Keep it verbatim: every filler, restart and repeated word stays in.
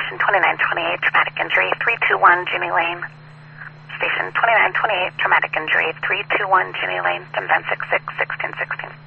Station twenty-nine twenty-eight, traumatic injury, three two one Jimmy Lane. Station twenty-nine twenty-eight, traumatic injury, three two one Jimmy Lane, ten nine six six, sixteen sixteen.